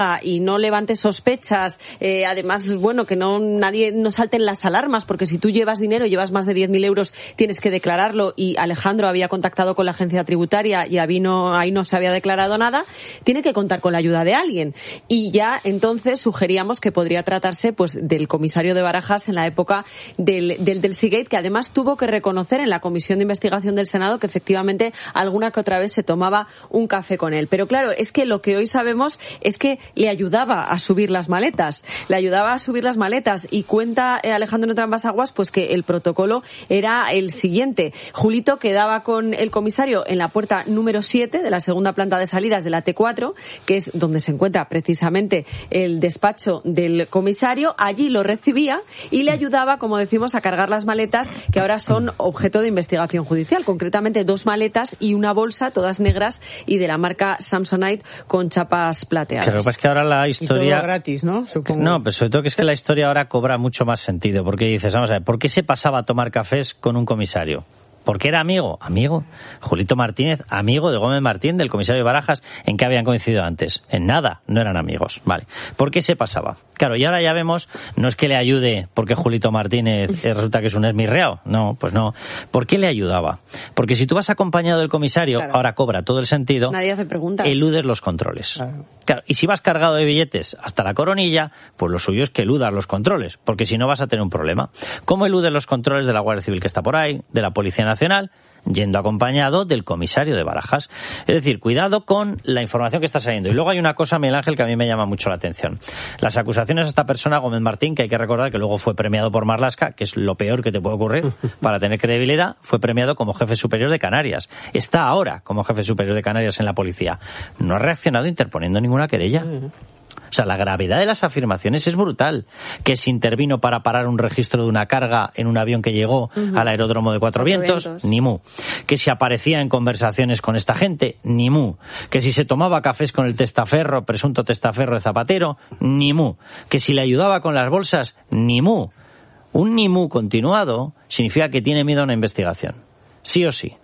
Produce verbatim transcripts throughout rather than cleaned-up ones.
y no levantes sospechas, eh, además, bueno, que no nadie no salten las alarmas, porque si tú llevas dinero, llevas más de diez mil euros, tienes que declararlo, y Alejandro había contactado con la agencia tributaria y ahí no, ahí no se había declarado nada, tiene que contar con la ayuda de alguien. Y ya entonces sugeríamos que podría tratarse pues del comisario de Barajas en la época del, del, del Seagate, que además tuvo que reconocer en la comisión de investigación del Senado que efectivamente alguna que otra vez se tomaba un café con él. Pero claro, es que lo que hoy sabemos es que le ayudaba a subir las maletas, le ayudaba a subir las maletas y cuenta eh, Alejandro Entrambas-Aguas pues que el protocolo era el siguiente. Julito quedaba con el comisario en la puerta número siete de la segunda planta de salidas de la T cuatro, que es donde se encuentra precisamente el despacho del comisario. Allí lo recibía y le ayudaba, como decimos, a cargar las maletas que ahora son objeto de investigación judicial, concretamente dos maletas y una bolsa, todas negras y de la marca Samsonite con chapas plateadas. Claro, pues que ahora la historia... Y todo gratis, ¿no? Supongo. No, pero sobre todo que es que la historia ahora cobra mucho más sentido, porque dices, vamos a ver, ¿por qué se pasaba a tomar cafés con un comisario? ¿Porque era amigo? Amigo. Julito Martínez, amigo de Gómez Martín, del comisario de Barajas. ¿En qué habían coincidido antes? En nada, no eran amigos. Vale. ¿Por qué se pasaba? Claro, y ahora ya vemos, no es que le ayude porque Julito Martínez eh, resulta que es un esmirreado. No, pues no. ¿Por qué le ayudaba? Porque si tú vas acompañado del comisario, claro, ahora cobra todo el sentido. Nadie hace preguntas. Eludes los controles. Claro. Claro. Y si vas cargado de billetes hasta la coronilla, pues lo suyo es que eludas los controles, porque si no vas a tener un problema. ¿Cómo eludes los controles de la Guardia Civil que está por ahí, de la Policía Nacional? Yendo acompañado del comisario de Barajas. Es decir, cuidado con la información que está saliendo. Y luego hay una cosa, Miguel Ángel, que a mí me llama mucho la atención. Las acusaciones a esta persona, Gómez Martín, que hay que recordar que luego fue premiado por Marlaska, que es lo peor que te puede ocurrir para tener credibilidad, fue premiado como jefe superior de Canarias. Está ahora como jefe superior de Canarias en la policía. No ha reaccionado interponiendo ninguna querella. O sea, la gravedad de las afirmaciones es brutal. Que se intervino para parar un registro de una carga en un avión que llegó uh-huh. al aeródromo de Cuatro, Cuatro Vientos, Vientos, ni mu. Que se aparecía en conversaciones con esta gente, ni mu. Que si se tomaba cafés con el testaferro, presunto testaferro de Zapatero, ni mu. Que si le ayudaba con las bolsas, ni mu. Un ni mu continuado significa que tiene miedo a una investigación. Sí o sí.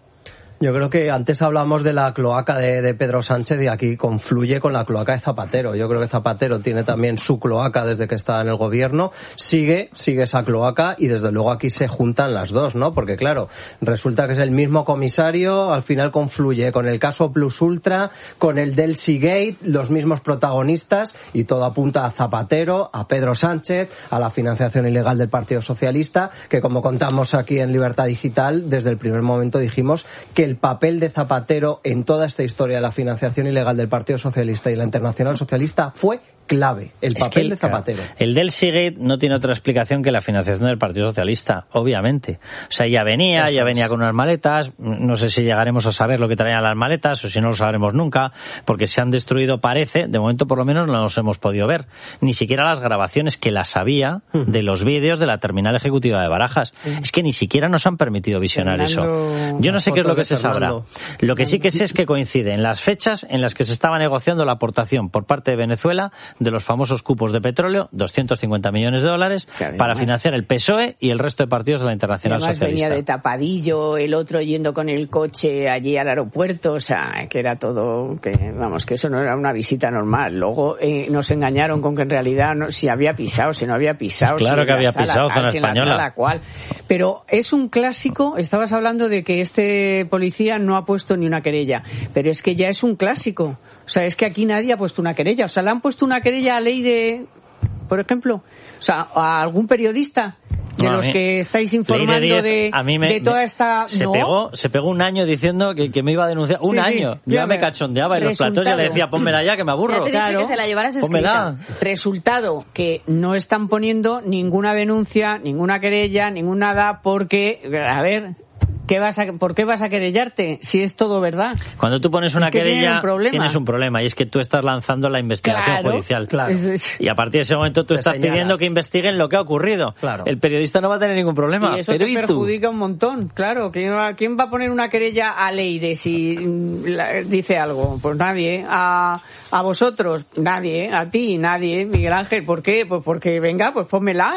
Yo creo que antes hablamos de la cloaca de, de Pedro Sánchez y aquí confluye con la cloaca de Zapatero. Yo creo que Zapatero tiene también su cloaca desde que está en el gobierno. Sigue, sigue esa cloaca y desde luego aquí se juntan las dos, ¿no? Porque claro, resulta que es el mismo comisario, al final confluye con el caso Plus Ultra, con el del Seagate, los mismos protagonistas y todo apunta a Zapatero, a Pedro Sánchez, a la financiación ilegal del Partido Socialista, que como contamos aquí en Libertad Digital, desde el primer momento dijimos que el papel de Zapatero en toda esta historia de la financiación ilegal del Partido Socialista y la Internacional Socialista fue clave, el papel es que el, de Zapatero. Claro, el del Seagate no tiene otra explicación que la financiación del Partido Socialista, obviamente. O sea, ya venía, Eso ya venía es. con unas maletas, no sé si llegaremos a saber lo que traían las maletas o si no lo sabremos nunca, porque se han destruido, parece, de momento por lo menos no los hemos podido ver, ni siquiera las grabaciones que las había de los vídeos de la terminal ejecutiva de Barajas. Es que ni siquiera nos han permitido visionar Fernando, eso. Yo no sé qué es lo que se sabrá. Lo que sí que sé es que coincide en las fechas en las que se estaba negociando la aportación por parte de Venezuela de los famosos cupos de petróleo, doscientos cincuenta millones de dólares, además, para financiar el P S O E y el resto de partidos de la Internacional además Socialista. Venía de tapadillo, el otro yendo con el coche allí al aeropuerto, o sea, que era todo, que vamos, que eso no era una visita normal. Luego eh, nos engañaron con que en realidad no, si había pisado, si no había pisado. Claro si que había sala, pisado, zona si española. La cual. Pero es un clásico, estabas hablando de que este policía no ha puesto ni una querella, pero es que ya es un clásico. O sea, es que aquí nadie ha puesto una querella. O sea, le han puesto una querella a Leire, por ejemplo. O sea, a algún periodista de no, los mí, que estáis informando de, a mí me, de toda esta... Se, ¿no? pegó, se pegó un año diciendo que, que me iba a denunciar. Un sí, año. Sí, ya me cachondeaba en los platos ya le decía, pónmela ya, que me aburro. Ya te dije claro, que se la llevaras escrita. Resultado, que no están poniendo ninguna denuncia, ninguna querella, ningún nada, porque, a ver... ¿Qué vas a, ¿Por qué vas a querellarte si es todo verdad? Cuando tú pones una es que querella, un problema. tienes un problema, y es que tú estás lanzando la investigación claro, judicial. Claro. Y a partir de ese momento tú Te estás señalas. pidiendo que investiguen lo que ha ocurrido. Claro. El periodista no va a tener ningún problema. Y eso pero te ¿y perjudica tú? un montón, claro. ¿Quién va, ¿Quién va a poner una querella a Leire si la, dice algo? Pues nadie. A, a vosotros, nadie. A ti, nadie. Miguel Ángel, ¿por qué? Pues porque, venga, pues pónmela.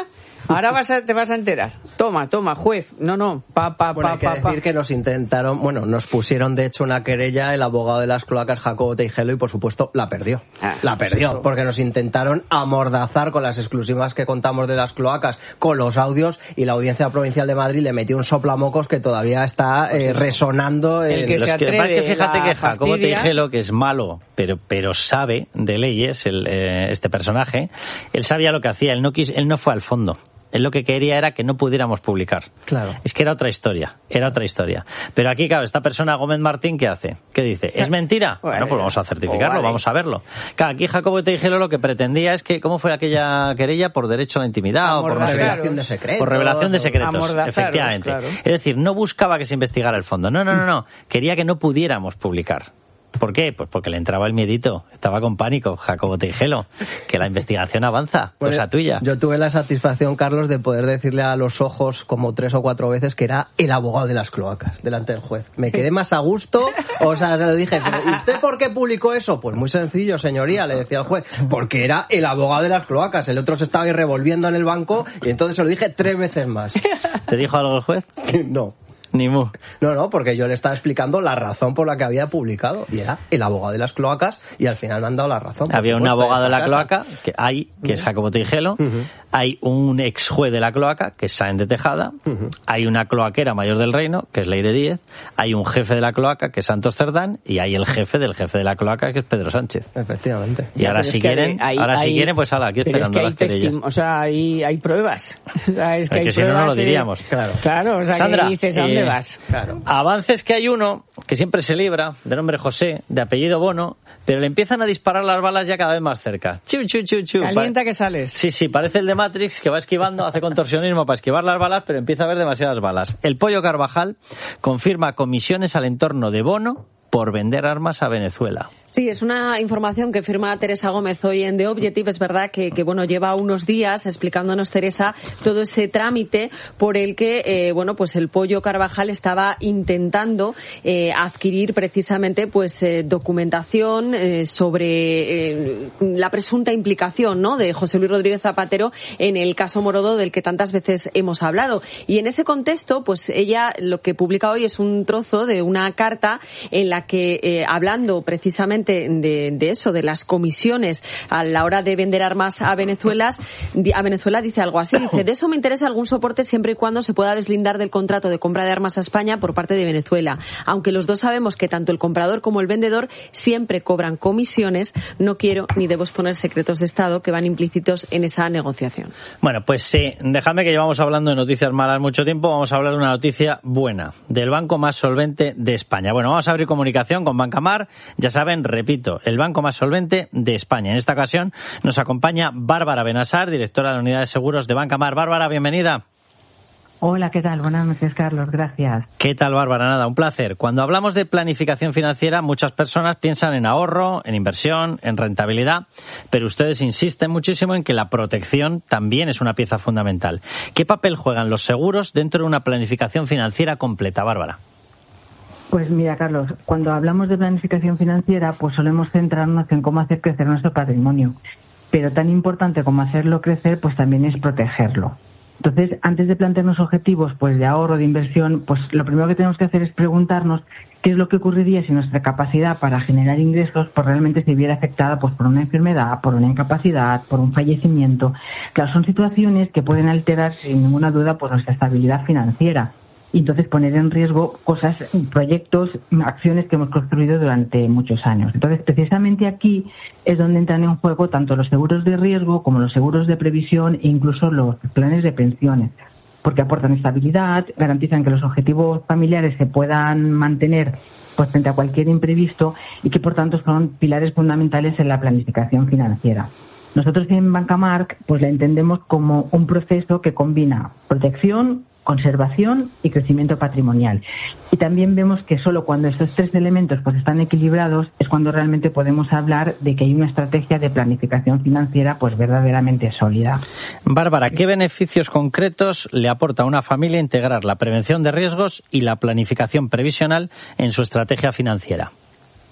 Ahora vas a, te vas a enterar. Toma, toma, juez. No, no. Pa, pa, bueno, pa, hay que pa, decir pa. que nos intentaron, bueno, nos pusieron de hecho una querella el abogado de las cloacas, Jacobo Teijelo, y por supuesto la perdió. Ah, la perdió, eso. porque nos intentaron amordazar con las exclusivas que contamos de las cloacas, con los audios, y la Audiencia Provincial de Madrid le metió un soplamocos que todavía está eh, pues resonando. El en que Los se que, atreve, que fíjate la que Jacobo fastidia. Teijelo, que es malo, pero pero sabe de leyes, el, eh, este personaje, él sabía lo que hacía, él no quis, él no fue al fondo. Él lo que quería era que no pudiéramos publicar. Claro. Es que era otra historia, era otra historia. Pero aquí, claro, esta persona, Gómez Martín, ¿qué hace? ¿Qué dice? ¿Es mentira? Bueno, Bueno, pues vamos a certificarlo, vale. vamos a verlo. Claro, aquí Jacobo Teijelo lo que pretendía es que, ¿cómo fue aquella querella? Por derecho a la intimidad o por no sé qué. Revelación de secretos. Por revelación de secretos, Amordazaros, efectivamente. claro. Es decir, no buscaba que se investigara el fondo. No, no, no, no. Quería que no pudiéramos publicar. ¿Por qué? Pues porque le entraba el miedito. Estaba con pánico, Jacobo Teijelo. Que la investigación avanza, Pues, cosa tuya. Yo tuve la satisfacción, Carlos, de poder decirle a los ojos como tres o cuatro veces que era el abogado de las cloacas delante del juez. Me quedé más a gusto, o sea, se lo dije, pero ¿y usted por qué publicó eso? Pues muy sencillo, señoría, le decía al juez, porque era el abogado de las cloacas. El otro se estaba ahí revolviendo en el banco y entonces se lo dije tres veces más. ¿Te dijo algo el juez? No. Ni mu. No, no, porque yo le estaba explicando la razón por la que había publicado. Y era el abogado de las cloacas y al final me han dado la razón. por Había un supuesto, abogado de la esta casa. cloaca, que hay, que es Jacobo Teijelo. Ujú. Hay un ex juez de la cloaca, que es Sáenz de Tejada. Ujú. Hay una cloaquera mayor del reino, que es Leire Díez. Hay un jefe de la cloaca, que es Santos Cerdán. Y hay el jefe del jefe de la cloaca, que es Pedro Sánchez. Efectivamente. Y Ya, ahora pero si es que quieren, hay- ahora si hay- quieren, pues ala, aquí pero esperando es que hay las querellas. testim- o sea, hay, hay pruebas. O sea, es que, Porque hay si no, no pruebas, lo eh, diríamos. Claro. Claro, o sea, Sandra, que dices, ¿a dónde eh, vas? Claro. Avances que hay uno que siempre se libra, de nombre José, de apellido Bono, pero le empiezan a disparar las balas ya cada vez más cerca. Chu, chu, chu, chu. Calienta Pa- que sales. Sí, sí, parece el de Matrix que va esquivando, hace contorsionismo para esquivar las balas, pero empieza a haber demasiadas balas. El Pollo Carvajal confirma comisiones al entorno de Bono por vender armas a Venezuela. Sí, es una información que firma Teresa Gómez hoy en The Objective. Es verdad que, que bueno, lleva unos días explicándonos, Teresa, todo ese trámite por el que, eh, bueno, pues el Pollo Carvajal estaba intentando eh, adquirir precisamente, pues, eh, documentación eh, sobre eh, la presunta implicación, ¿no?, de José Luis Rodríguez Zapatero en el caso Morodo del que tantas veces hemos hablado. Y en ese contexto, pues, ella lo que publica hoy es un trozo de una carta en la que, eh, hablando precisamente De, de eso, de las comisiones a la hora de vender armas a Venezuela, a Venezuela dice algo así, dice, de eso me interesa algún soporte siempre y cuando se pueda deslindar del contrato de compra de armas a España por parte de Venezuela. Aunque los dos sabemos que tanto el comprador como el vendedor siempre cobran comisiones, no quiero ni debo exponer secretos de Estado que van implícitos en esa negociación. Bueno, pues sí, déjame que llevamos hablando de noticias malas mucho tiempo, vamos a hablar de una noticia buena, del banco más solvente de España. Bueno, vamos a abrir comunicación con Bancamar, ya saben, repito, el banco más solvente de España. En esta ocasión nos acompaña Bárbara Benasar, directora de la Unidad de Seguros de Bancamar. Bárbara, bienvenida. Hola, ¿qué tal? Buenas noches, Carlos. Gracias. ¿Qué tal, Bárbara? Nada, un placer. Cuando hablamos de planificación financiera, muchas personas piensan en ahorro, en inversión, en rentabilidad, pero ustedes insisten muchísimo en que la protección también es una pieza fundamental. ¿Qué papel juegan los seguros dentro de una planificación financiera completa, Bárbara? Pues mira, Carlos, cuando hablamos de planificación financiera, pues solemos centrarnos en cómo hacer crecer nuestro patrimonio. Pero tan importante como hacerlo crecer, pues también es protegerlo. Entonces, antes de plantearnos objetivos pues de ahorro, de inversión, pues lo primero que tenemos que hacer es preguntarnos qué es lo que ocurriría si nuestra capacidad para generar ingresos pues realmente se viera afectada pues por una enfermedad, por una incapacidad, por un fallecimiento. Claro, son situaciones que pueden alterar sin ninguna duda pues nuestra estabilidad financiera. Y entonces poner en riesgo cosas, proyectos, acciones que hemos construido durante muchos años. Entonces, precisamente aquí es donde entran en juego tanto los seguros de riesgo como los seguros de previsión e incluso los planes de pensiones, porque aportan estabilidad, garantizan que los objetivos familiares se puedan mantener pues frente a cualquier imprevisto y que, por tanto, son pilares fundamentales en la planificación financiera. Nosotros en Bancamark pues la entendemos como un proceso que combina protección, conservación y crecimiento patrimonial. Y también vemos que solo cuando estos tres elementos pues están equilibrados es cuando realmente podemos hablar de que hay una estrategia de planificación financiera pues verdaderamente sólida. Bárbara, ¿qué beneficios concretos le aporta a una familia integrar la prevención de riesgos y la planificación previsional en su estrategia financiera?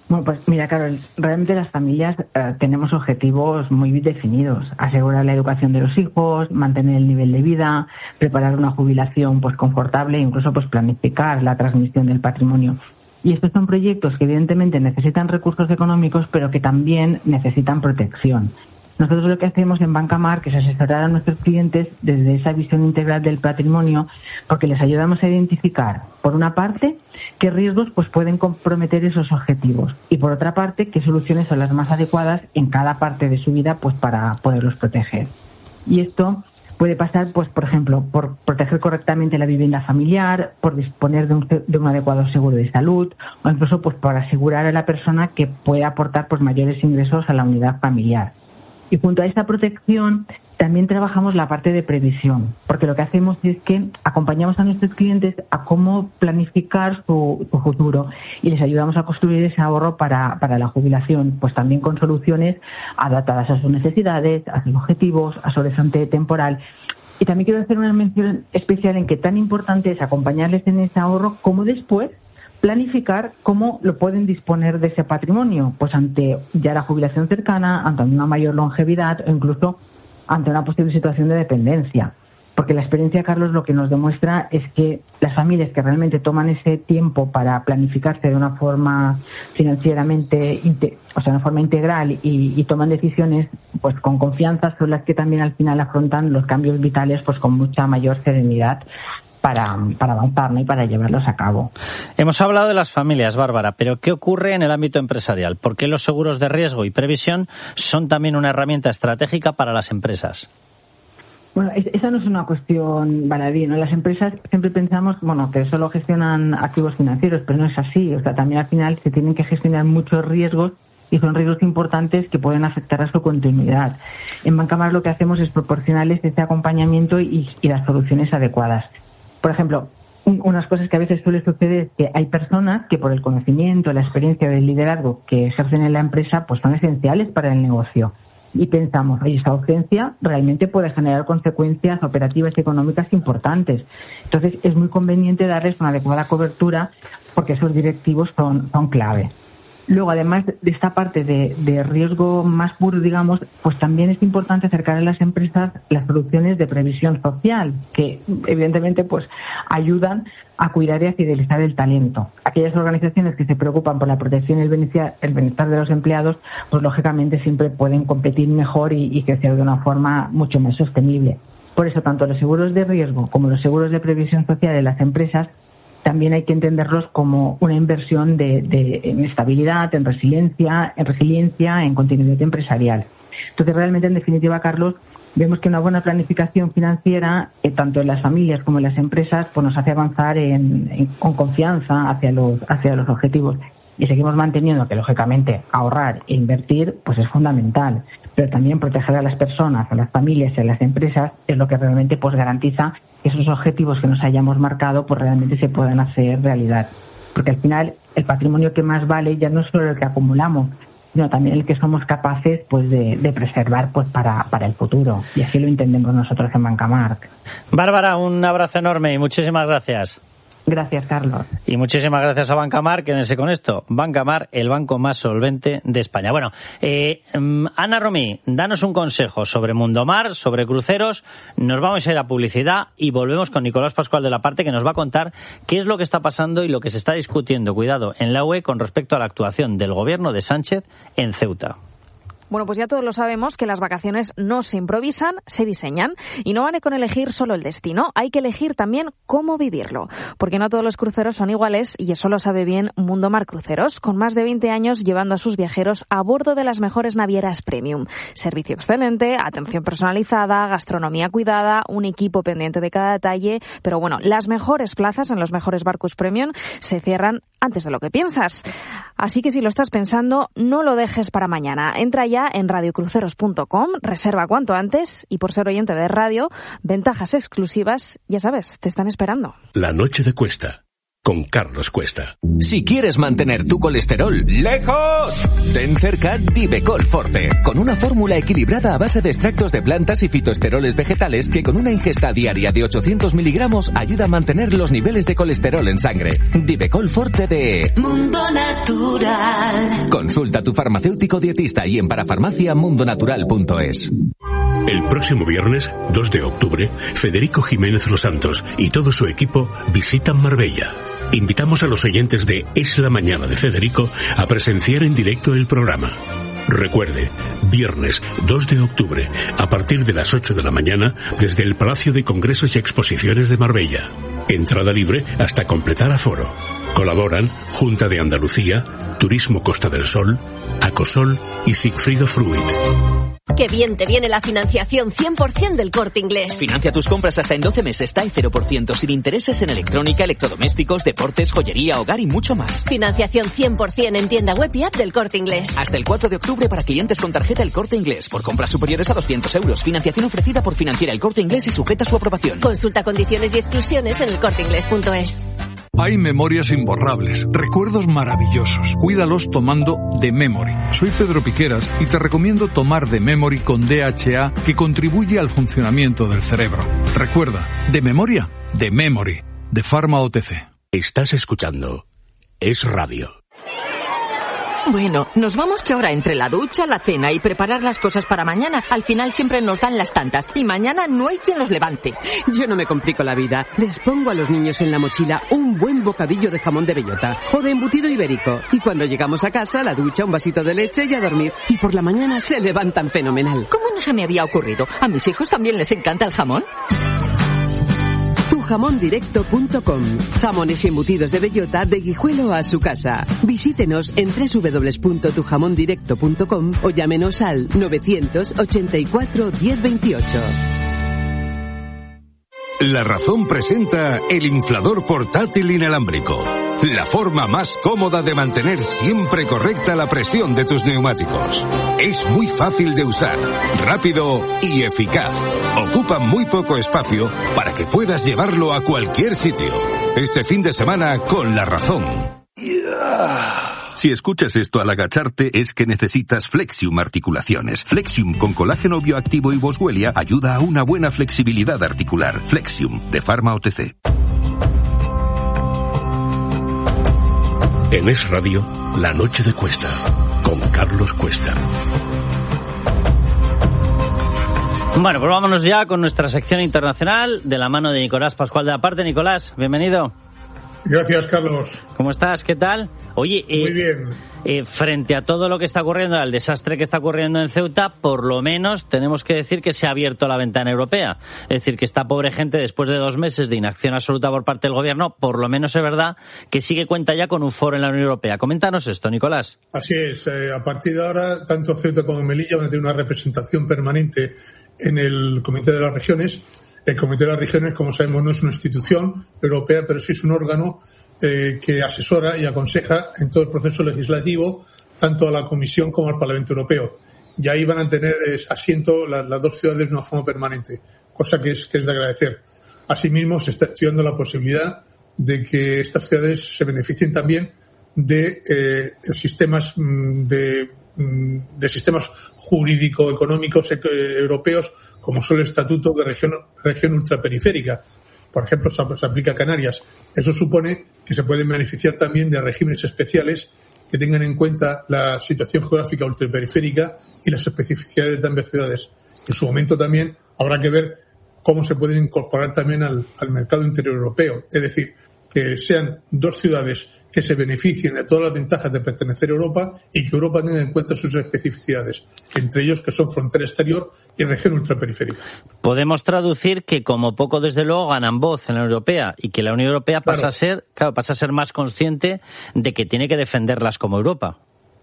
Bueno, pues mira, Carol, realmente las familias eh, tenemos objetivos muy bien definidos. Asegurar la educación de los hijos, mantener el nivel de vida, preparar una jubilación pues confortable e incluso pues planificar la transmisión del patrimonio. Y estos son proyectos que evidentemente necesitan recursos económicos, pero que también necesitan protección. Nosotros lo que hacemos en Banca Marc es asesorar a nuestros clientes desde esa visión integral del patrimonio, porque les ayudamos a identificar, por una parte, qué riesgos pues pueden comprometer esos objetivos y, por otra parte, qué soluciones son las más adecuadas en cada parte de su vida pues para poderlos proteger. Y esto puede pasar, pues, por ejemplo, por proteger correctamente la vivienda familiar, por disponer de un, de un adecuado seguro de salud o incluso pues por asegurar a la persona que pueda aportar pues mayores ingresos a la unidad familiar. Y junto a esta protección también trabajamos la parte de previsión, porque lo que hacemos es que acompañamos a nuestros clientes a cómo planificar su, su futuro y les ayudamos a construir ese ahorro para, para la jubilación, pues también con soluciones adaptadas a sus necesidades, a sus objetivos, a su horizonte temporal. Y también quiero hacer una mención especial en que tan importante es acompañarles en ese ahorro como después planificar cómo lo pueden disponer de ese patrimonio, pues ante ya la jubilación cercana, ante una mayor longevidad o incluso ante una posible situación de dependencia. Porque la experiencia, Carlos, lo que nos demuestra es que las familias que realmente toman ese tiempo para planificarse de una forma financieramente, o sea, de una forma integral y, y toman decisiones pues con confianza, son las que también al final afrontan los cambios vitales pues con mucha mayor serenidad para, para avanzar, ¿no? Y para llevarlos a cabo. Hemos hablado de las familias, Bárbara, pero ¿qué ocurre en el ámbito empresarial? ¿Por qué los seguros de riesgo y previsión son también una herramienta estratégica para las empresas? Bueno, esa no es una cuestión baladí, ¿no? Las empresas siempre pensamos, bueno, que solo gestionan activos financieros, pero no es así. O sea, también al final se tienen que gestionar muchos riesgos y son riesgos importantes que pueden afectar a su continuidad. En Banca Marc lo que hacemos es proporcionarles ese acompañamiento y, y las soluciones adecuadas. Por ejemplo, un, unas cosas que a veces suele suceder es que hay personas que por el conocimiento, la experiencia del liderazgo que ejercen en la empresa, pues son esenciales para el negocio. Y pensamos, oye, esta ausencia realmente puede generar consecuencias operativas y económicas importantes. Entonces, es muy conveniente darles una adecuada cobertura porque esos directivos son, son clave. Luego, además de esta parte de, de riesgo más puro, digamos, pues también es importante acercar a las empresas las soluciones de previsión social, que evidentemente pues ayudan a cuidar y a fidelizar el talento. Aquellas organizaciones que se preocupan por la protección y el bienestar, el bienestar de los empleados, pues lógicamente siempre pueden competir mejor y, y crecer de una forma mucho más sostenible. Por eso, tanto los seguros de riesgo como los seguros de previsión social de las empresas también hay que entenderlos como una inversión de, de, en estabilidad, en resiliencia, en resiliencia, en continuidad empresarial. Entonces, realmente, en definitiva, Carlos, vemos que una buena planificación financiera, eh, tanto en las familias como en las empresas, pues nos hace avanzar en, en, con confianza hacia los, hacia los objetivos. Y seguimos manteniendo que, lógicamente, ahorrar e invertir pues es fundamental. Pero también proteger a las personas, a las familias y a las empresas es lo que realmente pues garantiza que esos objetivos que nos hayamos marcado pues realmente se puedan hacer realidad. Porque al final el patrimonio que más vale ya no es solo el que acumulamos, sino también el que somos capaces pues de, de preservar pues para, para el futuro. Y así lo entendemos nosotros en Banca Marc. Bárbara, un abrazo enorme y muchísimas gracias. Gracias, Carlos. Y muchísimas gracias a Banca Marc. Quédense con esto. Banca Marc, el banco más solvente de España. Bueno, eh, Ana Romí, danos un consejo sobre Mundomar, sobre cruceros. Nos vamos a ir a publicidad y volvemos con Nicolás Pascual de la Parte, que nos va a contar qué es lo que está pasando y lo que se está discutiendo, cuidado, en la U E con respecto a la actuación del gobierno de Sánchez en Ceuta. Bueno, pues ya todos lo sabemos que las vacaciones no se improvisan, se diseñan y no vale con elegir solo el destino, hay que elegir también cómo vivirlo, porque no todos los cruceros son iguales y eso lo sabe bien Mundomar Cruceros, con más de veinte años llevando a sus viajeros a bordo de las mejores navieras premium. Servicio excelente, atención personalizada, gastronomía cuidada, un equipo pendiente de cada detalle, pero bueno, las mejores plazas en los mejores barcos premium se cierran antes de lo que piensas. Así que si lo estás pensando, no lo dejes para mañana. Entra ya en radio cruceros punto com, reserva cuanto antes y por ser oyente de radio, ventajas exclusivas, ya sabes, te están esperando. La noche de Cuesta, con Carlos Cuesta. Si quieres mantener tu colesterol lejos, ten cerca Divecol Forte, con una fórmula equilibrada a base de extractos de plantas y fitoesteroles vegetales que con una ingesta diaria de ochocientos miligramos ayuda a mantener los niveles de colesterol en sangre. Divecol Forte de Mundo Natural. Consulta a tu farmacéutico dietista y en parafarmacia mundonatural punto es. El próximo viernes, dos de octubre, Federico Jiménez Los Santos y todo su equipo visitan Marbella. Invitamos a los oyentes de Es la Mañana de Federico a presenciar en directo el programa. Recuerde, viernes dos de octubre, a partir de las ocho de la mañana, desde el Palacio de Congresos y Exposiciones de Marbella. Entrada libre hasta completar aforo. Colaboran Junta de Andalucía, Turismo Costa del Sol, Acosol y Sigfrido Fruit. Qué bien te viene la financiación cien por ciento del Corte Inglés. Financia tus compras hasta en doce meses, T A E cero por ciento, sin intereses en electrónica, electrodomésticos, deportes, joyería, hogar y mucho más. Financiación cien por ciento en tienda web y app del Corte Inglés. Hasta el cuatro de octubre para clientes con tarjeta El Corte Inglés. Por compras superiores a doscientos euros. Financiación ofrecida por Financiera El Corte Inglés y sujeta a su aprobación. Consulta condiciones y exclusiones en el corte inglés punto es. Hay memorias imborrables, recuerdos maravillosos. Cuídalos tomando The Memory. Soy Pedro Piqueras y te recomiendo tomar The Memory con D H A, que contribuye al funcionamiento del cerebro. Recuerda, de memoria, The Memory, de Pharma O T C. Estás escuchando Es Radio. Bueno, nos vamos que ahora entre la ducha, la cena y preparar las cosas para mañana, al final siempre nos dan las tantas y mañana no hay quien los levante. Yo no me complico la vida. Les pongo a los niños en la mochila un buen bocadillo de jamón de bellota o de embutido ibérico. Y cuando llegamos a casa, la ducha, un vasito de leche y a dormir. Y por la mañana se levantan fenomenal. ¿Cómo no se me había ocurrido? ¿A mis hijos también les encanta el jamón? tu jamón directo punto com. Jamones y embutidos de bellota de Guijuelo a su casa. Visítenos en doble u doble u doble u punto tu jamón directo punto com o llámenos al novecientos ochenta y cuatro diez veintiocho. La Razón presenta el inflador portátil inalámbrico. La forma más cómoda de mantener siempre correcta la presión de tus neumáticos. Es muy fácil de usar, rápido y eficaz. Ocupa muy poco espacio para que puedas llevarlo a cualquier sitio. Este fin de semana con La Razón. Si escuchas esto al agacharte es que necesitas Flexium Articulaciones. Flexium con colágeno bioactivo y boswellia ayuda a una buena flexibilidad articular. Flexium, de Pharma O T C. En Es Radio, La Noche de Cuesta, con Carlos Cuesta. Bueno, pues vámonos ya con nuestra sección internacional de la mano de Nicolás Pascual de la Parte. Nicolás, bienvenido. Gracias, Carlos. ¿Cómo estás? ¿Qué tal? Oye, eh, muy bien. Eh, frente a todo lo que está ocurriendo, al desastre que está ocurriendo en Ceuta, por lo menos tenemos que decir que se ha abierto la ventana europea. Es decir, que esta pobre gente, después de dos meses de inacción absoluta por parte del gobierno, por lo menos es verdad que sí que cuenta ya con un foro en la Unión Europea. Coméntanos esto, Nicolás. Así es. Eh, a partir de ahora, tanto Ceuta como Melilla van a tener una representación permanente en el Comité de las Regiones. El Comité de las Regiones, como sabemos, no es una institución europea, pero sí es un órgano eh, que asesora y aconseja en todo el proceso legislativo, tanto a la Comisión como al Parlamento Europeo. Y ahí van a tener eh, asiento la, las dos ciudades de una forma permanente, cosa que es, que es de agradecer. Asimismo, se está estudiando la posibilidad de que estas ciudades se beneficien también de eh, sistemas de, de sistemas jurídico-económicos eh, europeos, como son el Estatuto de Región, región Ultraperiférica. Por ejemplo, se, se aplica a Canarias. Eso supone que se pueden beneficiar también de regímenes especiales que tengan en cuenta la situación geográfica ultraperiférica y las especificidades de ambas ciudades. En su momento también habrá que ver cómo se pueden incorporar también al, al mercado interior europeo. Es decir, que sean dos ciudades que se beneficien de todas las ventajas de pertenecer a Europa y que Europa tenga en cuenta sus especificidades, entre ellos que son frontera exterior y región ultraperiférica. Podemos traducir que como poco desde luego ganan voz en la Unión Europea y que la Unión Europea pasa claro. a ser, claro, pasa a ser más consciente de que tiene que defenderlas como Europa.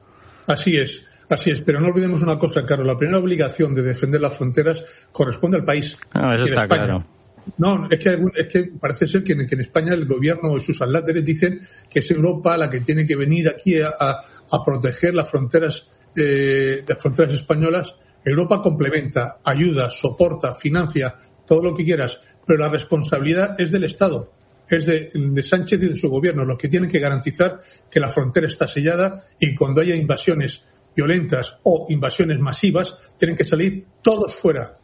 Así es. Así es, pero no olvidemos una cosa, Carlos. La primera obligación de defender las fronteras corresponde al país. No, eso está España. claro. No, es que, es que parece ser que en, que en España el gobierno y sus aláteres dicen que es Europa la que tiene que venir aquí a, a proteger las fronteras, eh, las fronteras españolas. Europa complementa, ayuda, soporta, financia, todo lo que quieras, pero la responsabilidad es del Estado. es de, de Sánchez y de su gobierno, los que tienen que garantizar que la frontera está sellada y cuando haya invasiones violentas o invasiones masivas, tienen que salir todos fuera.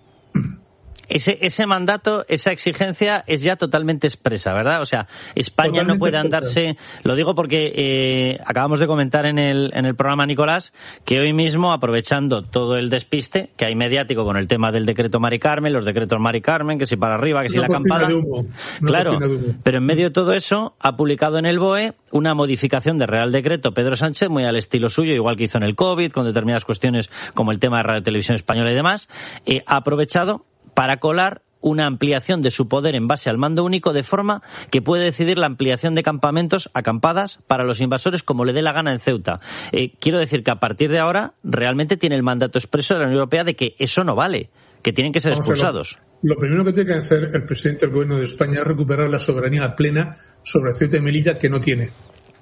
Ese, ese mandato, esa exigencia es ya totalmente expresa, ¿verdad? O sea, España totalmente no puede andarse... Expresa. Lo digo porque eh, acabamos de comentar en el, en el programa, Nicolás, que hoy mismo, aprovechando todo el despiste que hay mediático con el tema del decreto Mari Carmen, los decretos Mari Carmen, que si para arriba, que si no la acampada... De humo. No claro, de humo. Pero en medio de todo eso, ha publicado en el B O E una modificación de Real Decreto Pedro Sánchez, muy al estilo suyo, igual que hizo en el COVID, con determinadas cuestiones como el tema de Radio Televisión Española y demás. Eh, ha aprovechado para colar una ampliación de su poder en base al mando único, de forma que puede decidir la ampliación de campamentos, acampadas, para los invasores como le dé la gana en Ceuta. Eh, quiero decir que a partir de ahora realmente tiene el mandato expreso de la Unión Europea de que eso no vale, que tienen que ser Vamos expulsados. Lo, lo primero que tiene que hacer el presidente del Gobierno de España es recuperar la soberanía plena sobre Ceuta y Melilla, que no tiene.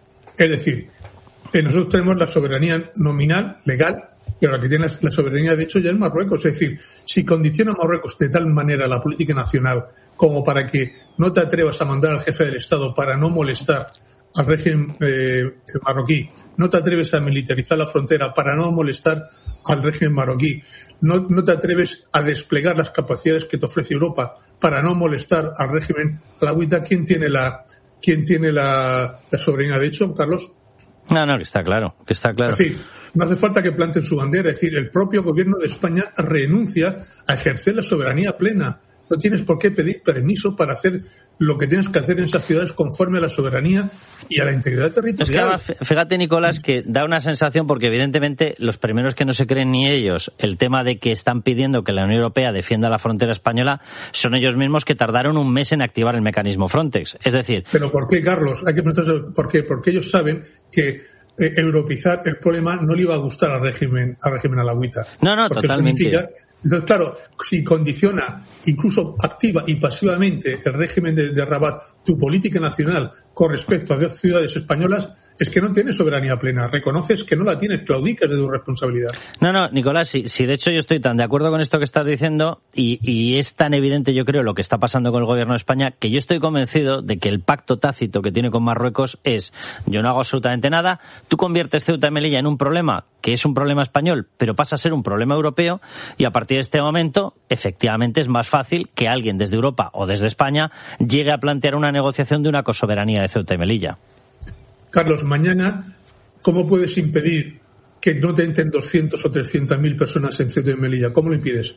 Es decir, eh, nosotros tenemos la soberanía nominal, legal, pero la que tiene la soberanía de hecho ya es Marruecos. Es decir, si condiciona a Marruecos de tal manera la política nacional como para que no te atrevas a mandar al jefe del Estado para no molestar al régimen eh, marroquí, no te atreves a militarizar la frontera para no molestar al régimen marroquí, no, no te atreves a desplegar las capacidades que te ofrece Europa para no molestar al régimen alawita, ¿quién tiene la quién tiene la, la soberanía de hecho, Carlos? No, no, que está claro, que está claro. Es decir, no hace falta que planten su bandera, es decir, el propio gobierno de España renuncia a ejercer la soberanía plena. No tienes por qué pedir permiso para hacer lo que tienes que hacer en esas ciudades conforme a la soberanía y a la integridad territorial. Es que, fíjate, Nicolás, que da una sensación, porque evidentemente los primeros que no se creen ni ellos el tema de que están pidiendo que la Unión Europea defienda la frontera española son ellos mismos, que tardaron un mes en activar el mecanismo Frontex. Es decir... ¿Pero por qué, Carlos? Hay que preguntarse por qué. Porque ellos saben que Eh, europeizar el problema no le iba a gustar al régimen al régimen alawita. No, no, totalmente. Significa, entonces, claro, si condiciona, incluso activa y pasivamente, el régimen de, de Rabat, tu política nacional con respecto a dos ciudades españolas, es que no tienes soberanía plena. Reconoces que no la tienes, claudicas de tu responsabilidad. No, no, Nicolás, si, si de hecho yo estoy tan de acuerdo con esto que estás diciendo, y, y es tan evidente, yo creo, lo que está pasando con el gobierno de España, que yo estoy convencido de que el pacto tácito que tiene con Marruecos es: yo no hago absolutamente nada, tú conviertes Ceuta y Melilla en un problema que es un problema español, pero pasa a ser un problema europeo, y a partir de este momento, efectivamente, es más fácil que alguien desde Europa o desde España llegue a plantear una negociación de una cosoberanía de Ceuta y Melilla. Carlos, mañana, ¿cómo puedes impedir que no te entren doscientas o trescientas mil personas en Ceuta y Melilla? ¿Cómo lo impides?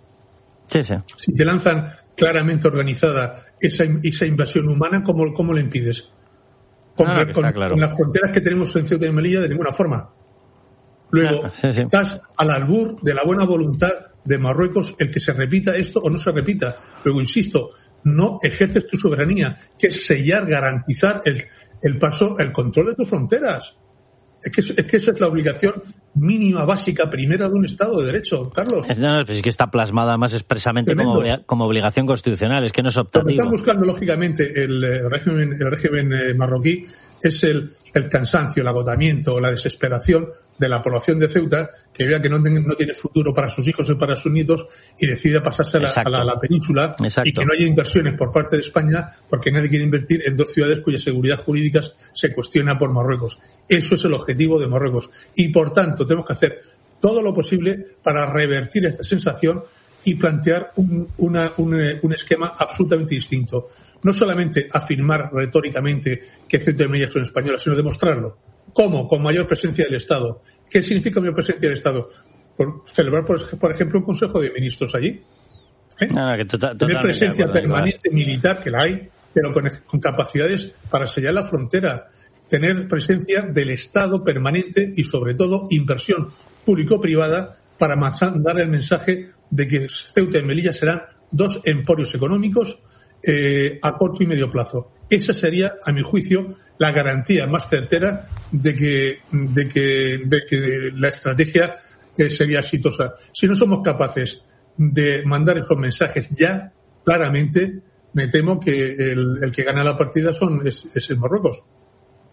Sí, sí. Si te lanzan claramente organizada esa, esa invasión humana, ¿cómo, cómo lo impides? Con, no, no, con, claro. con las fronteras que tenemos en Ceuta y Melilla, de ninguna forma. Luego, no, sí, sí. estás al albur de la buena voluntad de Marruecos el que se repita esto o no se repita. Luego, insisto, no ejerces tu soberanía, que es sellar, garantizar el, el paso, el control de tus fronteras. Es que, es que esa es la obligación mínima, básica, primera de un Estado de Derecho, Carlos. No, no, es que está plasmada más expresamente como, como obligación constitucional, es que no es optativo. Lo que están buscando, lógicamente, el régimen, el régimen eh, marroquí es el, el cansancio, el agotamiento, la desesperación de la población de Ceuta, que vea que no, ten, no tiene futuro para sus hijos y para sus nietos y decide pasarse a la, a, la, a la península. Exacto. Y que no haya inversiones por parte de España porque nadie quiere invertir en dos ciudades cuya seguridad jurídica se cuestiona por Marruecos. Eso es el objetivo de Marruecos. Y, por tanto, tenemos que hacer todo lo posible para revertir esta sensación y plantear un, una, un, un esquema absolutamente distinto. No solamente afirmar retóricamente que Ceuta y Melilla son españolas, sino demostrarlo. ¿Cómo? Con mayor presencia del Estado. ¿Qué significa mayor presencia del Estado? Por celebrar, por, por ejemplo, un Consejo de Ministros allí. ¿Eh? No, no, que tota- Tener presencia acuerdo, permanente igual. Militar, que la hay, pero con, con capacidades para sellar la frontera. Tener presencia del Estado permanente y, sobre todo, inversión público-privada para mandar el mensaje de que Ceuta y Melilla serán dos emporios económicos eh, a corto y medio plazo. Esa sería, a mi juicio, la garantía más certera de que, de que, de que la estrategia eh, sería exitosa. Si no somos capaces de mandar esos mensajes ya, claramente, me temo que el, el que gana la partida son, es, es el Marruecos.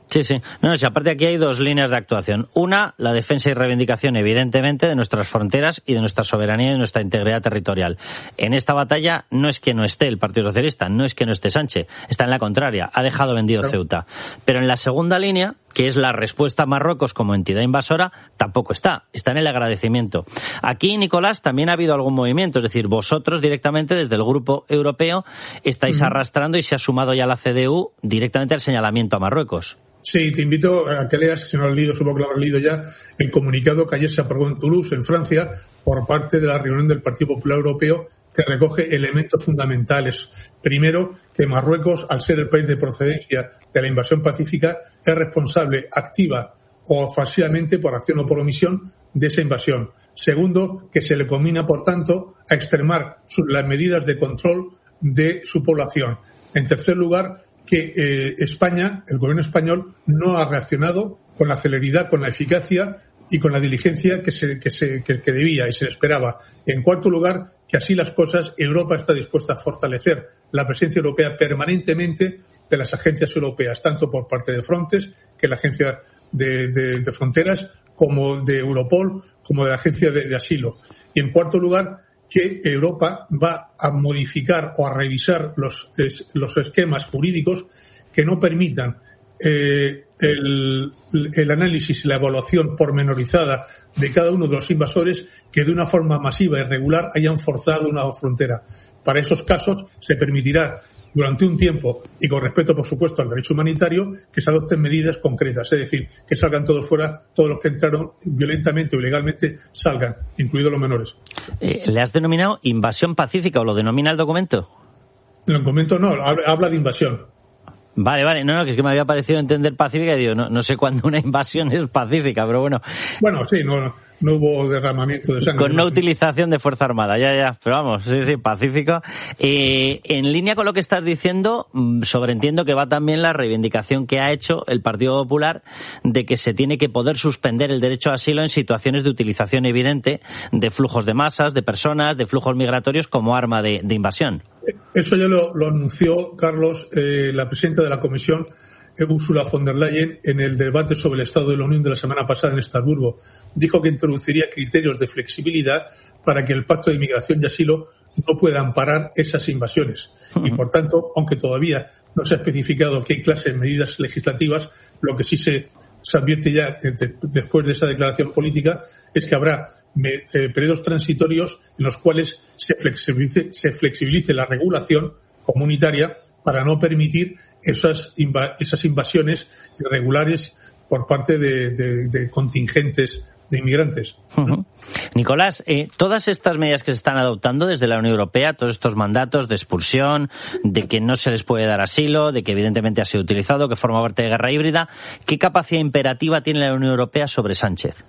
Sí, sí. No, no, si aparte aquí hay dos líneas de actuación. Una, la defensa y reivindicación, evidentemente, de nuestras fronteras y de nuestra soberanía y de nuestra integridad territorial. En esta batalla no es que no esté el Partido Socialista, no es que no esté Sánchez, está en la contraria, ha dejado vendido claro. Ceuta. Pero en la segunda línea, que es la respuesta a Marruecos como entidad invasora, tampoco está, está en el agradecimiento. Aquí, Nicolás, también ha habido algún movimiento, es decir, vosotros directamente desde el Grupo Europeo estáis uh-huh. arrastrando y se ha sumado ya la C D U directamente al señalamiento a Marruecos. Sí, te invito a que leas, si no lo has leído, supongo que lo habrás leído ya, el comunicado que ayer se aprobó en Toulouse, en Francia, por parte de la reunión del Partido Popular Europeo, que recoge elementos fundamentales. Primero, que Marruecos, al ser el país de procedencia de la invasión pacífica, es responsable activa o pasivamente, por acción o por omisión, de esa invasión. Segundo, que se le combina, por tanto, a extremar las medidas de control de su población. En tercer lugar, que eh, España, el gobierno español, no ha reaccionado con la celeridad, con la eficacia y con la diligencia que se, que se que, que debía y se esperaba. En cuarto lugar, que así las cosas, Europa está dispuesta a fortalecer la presencia europea permanentemente de las agencias europeas, tanto por parte de Frontex, que es la agencia de, de, de fronteras, como de Europol, como de la agencia de, de asilo. Y en cuarto lugar, que Europa va a modificar o a revisar los, es, los esquemas jurídicos que no permitan eh, el, el análisis y la evaluación pormenorizada de cada uno de los invasores que de una forma masiva y regular hayan forzado una frontera. Para esos casos se permitirá durante un tiempo y con respeto, por supuesto, al derecho humanitario, que se adopten medidas concretas, es decir, que salgan todos fuera, todos los que entraron violentamente o ilegalmente salgan, incluidos los menores. Eh, ¿Le has denominado invasión pacífica o lo denomina el documento? El documento no, habla de invasión. Vale, vale, no, no, que es que me había parecido entender pacífica y digo, no, no sé cuándo una invasión es pacífica, pero bueno. Bueno, sí, no, no hubo derramamiento de sangre. Con no utilización de fuerza armada, ya, ya, pero vamos, sí, sí, pacífico. Eh, en línea con lo que estás diciendo, sobreentiendo que va también la reivindicación que ha hecho el Partido Popular de que se tiene que poder suspender el derecho a asilo en situaciones de utilización evidente de flujos de masas, de personas, de flujos migratorios como arma de, de invasión. Eso ya lo, lo anunció, Carlos, eh, la presidenta de la Comisión, Ursula von der Leyen, en el debate sobre el Estado de la Unión de la semana pasada en Estrasburgo. Dijo que introduciría criterios de flexibilidad para que el Pacto de Inmigración y Asilo no pueda amparar esas invasiones. Y, por tanto, aunque todavía no se ha especificado qué clase de medidas legislativas, lo que sí se, se advierte ya de, después de esa declaración política es que habrá me, eh, periodos transitorios en los cuales se flexibilice, se flexibilice la regulación comunitaria para no permitir esas, inva- esas invasiones irregulares por parte de, de, de contingentes de inmigrantes. Uh-huh. Nicolás, eh, todas estas medidas que se están adoptando desde la Unión Europea, todos estos mandatos de expulsión, de que no se les puede dar asilo, de que evidentemente ha sido utilizado, que forma parte de guerra híbrida, ¿qué capacidad imperativa tiene la Unión Europea sobre Sánchez?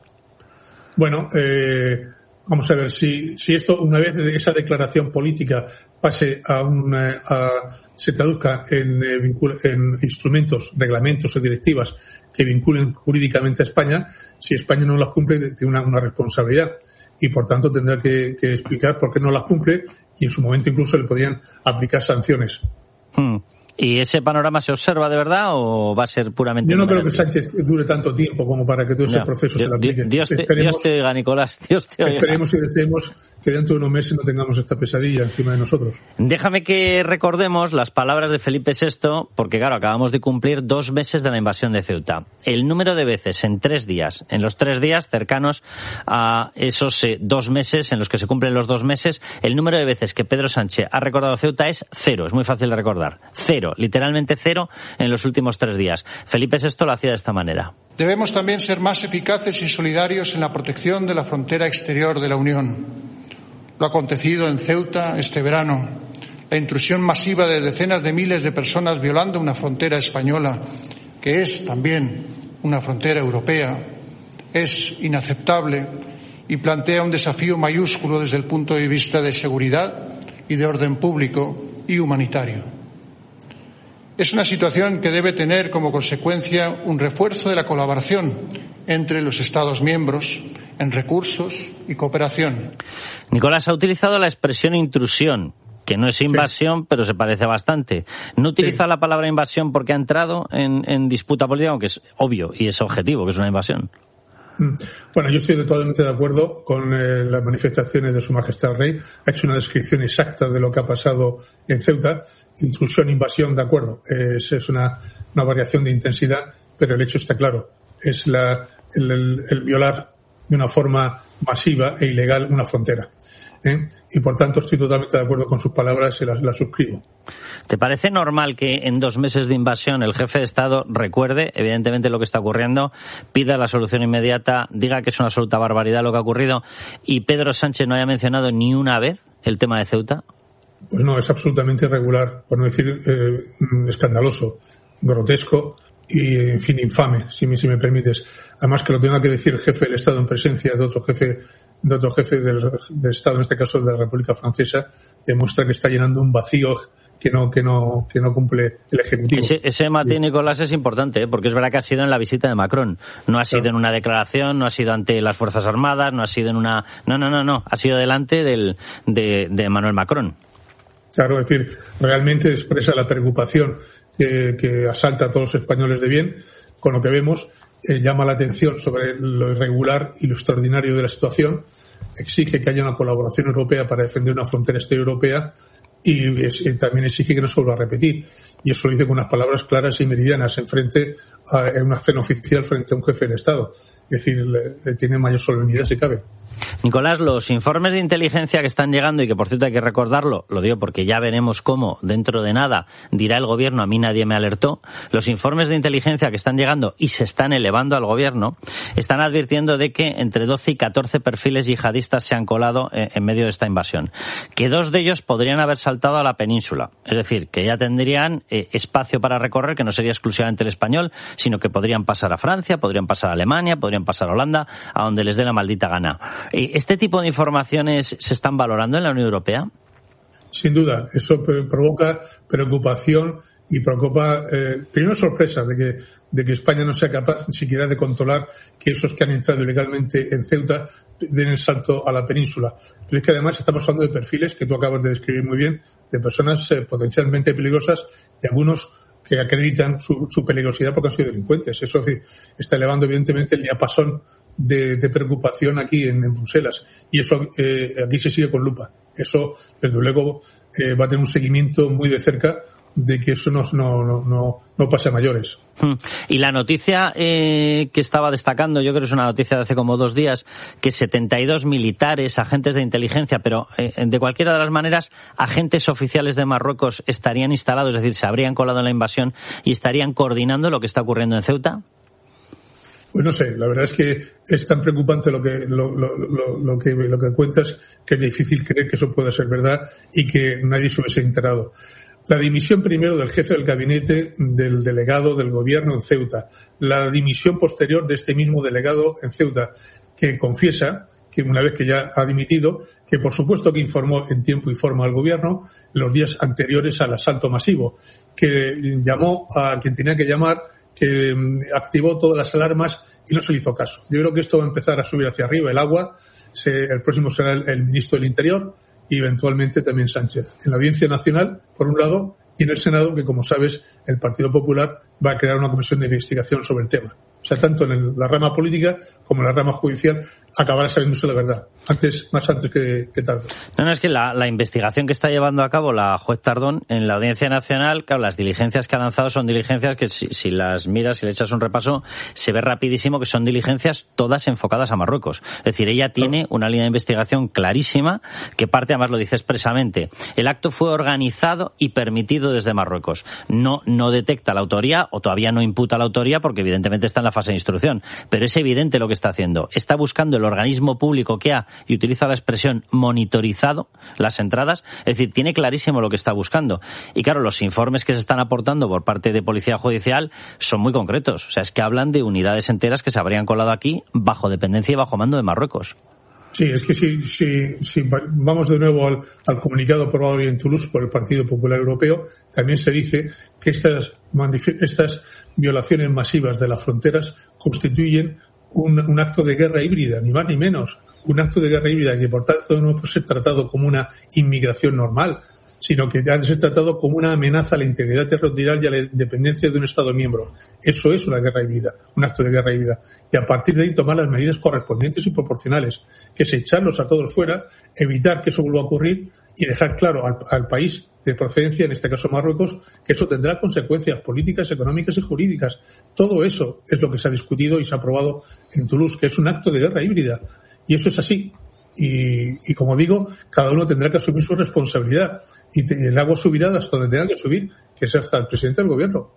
Bueno, eh, vamos a ver, si, si esto, una vez esa declaración política pase a una, a, se traduzca en, en instrumentos, reglamentos o directivas que vinculen jurídicamente a España, si España no las cumple, tiene una, una responsabilidad y, por tanto, tendrá que, que explicar por qué no las cumple y, en su momento, incluso le podrían aplicar sanciones. Hmm. ¿Y ese panorama se observa de verdad o va a ser puramente... Yo no creo que Sánchez dure tanto tiempo como para que todo ese no, proceso Dios, se le aplique. Dios te, Dios te oiga, Nicolás. Dios te oiga. Esperemos y deseemos que dentro de unos meses no tengamos esta pesadilla encima de nosotros. Déjame que recordemos las palabras de Felipe sexto, porque claro, acabamos de cumplir dos meses de la invasión de Ceuta. El número de veces en tres días, en los tres días cercanos a esos eh, dos meses, en los que se cumplen los dos meses, el número de veces que Pedro Sánchez ha recordado Ceuta es cero, es muy fácil de recordar. Cero, literalmente cero en los últimos tres días. Felipe sexto lo hacía de esta manera. Debemos también ser más eficaces y solidarios en la protección de la frontera exterior de la Unión. Lo acontecido en Ceuta este verano, la intrusión masiva de decenas de miles de personas violando una frontera española, que es también una frontera europea, es inaceptable y plantea un desafío mayúsculo desde el punto de vista de seguridad y de orden público y humanitario. Es una situación que debe tener como consecuencia un refuerzo de la colaboración entre los Estados miembros en recursos y cooperación. Nicolás ha utilizado la expresión intrusión, que no es invasión, sí, pero se parece bastante. No utiliza sí. la palabra invasión porque ha entrado en, en disputa política, aunque es obvio y es objetivo que es una invasión. Bueno, yo estoy totalmente de acuerdo con eh, las manifestaciones de Su Majestad el Rey. Ha hecho una descripción exacta de lo que ha pasado en Ceuta. Intrusión, invasión, de acuerdo. Es, es una, una variación de intensidad, pero el hecho está claro. Es la, el, el, el violar de una forma masiva e ilegal una frontera. ¿Eh? Y por tanto estoy totalmente de acuerdo con sus palabras y las, las suscribo. ¿Te parece normal que en dos meses de invasión el jefe de Estado recuerde evidentemente lo que está ocurriendo, pida la solución inmediata, diga que es una absoluta barbaridad lo que ha ocurrido y Pedro Sánchez no haya mencionado ni una vez el tema de Ceuta? Pues no, es absolutamente irregular, por no decir eh, escandaloso, grotesco y, en fin, infame, si me, si me permites. Además que lo tenga que decir el jefe del Estado en presencia de otro jefe de otro jefe del, del Estado, en este caso de la República Francesa, demuestra que está llenando un vacío que no que no que no cumple el Ejecutivo. Ese, ese Matías Nicolás es importante, ¿eh? Porque es verdad que ha sido en la visita de Macron. No ha sido claro. en una declaración, no ha sido ante las Fuerzas Armadas, no ha sido en una... No, no, no, no. Ha sido delante del, de, de Emmanuel Macron. Claro, es decir, realmente expresa la preocupación que, que asalta a todos los españoles de bien con lo que vemos. Eh, llama la atención sobre lo irregular y lo extraordinario de la situación, exige que haya una colaboración europea para defender una frontera exterior europea y, es, y también exige que no se vuelva a repetir. Y eso lo dice con unas palabras claras y meridianas en frente a en una acción oficial frente a un jefe de Estado. Es decir, le, le tiene mayor solemnidad si cabe. Nicolás, los informes de inteligencia que están llegando, y que por cierto hay que recordarlo, lo digo porque ya veremos cómo dentro de nada dirá el gobierno, a mí nadie me alertó, los informes de inteligencia que están llegando y se están elevando al gobierno, están advirtiendo de que entre doce y catorce perfiles yihadistas se han colado en medio de esta invasión, que dos de ellos podrían haber saltado a la península, es decir, que ya tendrían eh, espacio para recorrer, que no sería exclusivamente el español, sino que podrían pasar a Francia, podrían pasar a Alemania, podrían pasar a Holanda, a donde les dé la maldita gana. ¿Este tipo de informaciones se están valorando en la Unión Europea? Sin duda, eso provoca preocupación y preocupa, eh, primero sorpresa de que, de que España no sea capaz ni siquiera de controlar que esos que han entrado ilegalmente en Ceuta den el salto a la península. Pero es que además estamos hablando de perfiles que tú acabas de describir muy bien, de personas eh, potencialmente peligrosas y algunos que acreditan su, su peligrosidad porque han sido delincuentes. Eso sí, está elevando evidentemente el diapasón De, de preocupación aquí en, en Bruselas y eso eh, aquí se sigue con lupa. Eso desde luego eh, va a tener un seguimiento muy de cerca de que eso no no no no pase a mayores. Y la noticia eh, que estaba destacando, yo creo que es una noticia de hace como dos días, que setenta y dos militares, agentes de inteligencia, pero eh, de cualquiera de las maneras, agentes oficiales de Marruecos estarían instalados, es decir, se habrían colado en la invasión y estarían coordinando lo que está ocurriendo en Ceuta. Pues no sé, la verdad es que es tan preocupante lo que lo, lo, lo, lo que lo que cuentas que es difícil creer que eso pueda ser verdad y que nadie se hubiese enterado. La dimisión primero del jefe del gabinete del delegado del gobierno en Ceuta, la dimisión posterior de este mismo delegado en Ceuta, que confiesa que una vez que ya ha dimitido, que por supuesto que informó en tiempo y forma al gobierno en los días anteriores al asalto masivo, que llamó a quien tenía que llamar, que activó todas las alarmas y no se le hizo caso. Yo creo que esto va a empezar a subir hacia arriba el agua. Se, el próximo será el, el ministro del Interior y eventualmente también Sánchez. En la Audiencia Nacional, por un lado, y en el Senado, que como sabes, el Partido Popular va a crear una comisión de investigación sobre el tema. O sea, tanto en el, la rama política como en la rama judicial acabará sabiéndose la verdad. Antes, más antes que, que tarde. No, no, es que la, la investigación que está llevando a cabo la juez Tardón en la Audiencia Nacional, claro, las diligencias que ha lanzado son diligencias que si, si las miras y le echas un repaso, se ve rapidísimo que son diligencias todas enfocadas a Marruecos. Es decir, ella tiene una línea de investigación clarísima que parte, además lo dice expresamente, el acto fue organizado y permitido desde Marruecos. No, no detecta la autoría o todavía no imputa la autoría porque evidentemente está en la fase de instrucción. Pero es evidente lo que está haciendo. Está buscando el organismo público que ha, y utiliza la expresión, monitorizado las entradas, es decir, tiene clarísimo lo que está buscando. Y claro, los informes que se están aportando por parte de Policía Judicial son muy concretos. O sea, es que hablan de unidades enteras que se habrían colado aquí bajo dependencia y bajo mando de Marruecos. Sí, es que si, si, si vamos de nuevo al, al comunicado aprobado hoy en Toulouse por el Partido Popular Europeo, también se dice que estas, estas violaciones masivas de las fronteras constituyen un, un acto de guerra híbrida, ni más ni menos. Un acto de guerra híbrida que por tanto no puede ser tratado como una inmigración normal. sino que ha de ser tratado como una amenaza a la integridad territorial y a la independencia de un Estado miembro. Eso es una guerra híbrida, un acto de guerra híbrida. Y a partir de ahí tomar las medidas correspondientes y proporcionales, que es echarlos a todos fuera, evitar que eso vuelva a ocurrir y dejar claro al, al país de procedencia, en este caso Marruecos, que eso tendrá consecuencias políticas, económicas y jurídicas. Todo eso es lo que se ha discutido y se ha aprobado en Toulouse, que es un acto de guerra híbrida. Y eso es así. Y, y como digo, cada uno tendrá que asumir su responsabilidad. Y el agua subirá hasta donde tenga que subir, que es hasta el presidente del gobierno.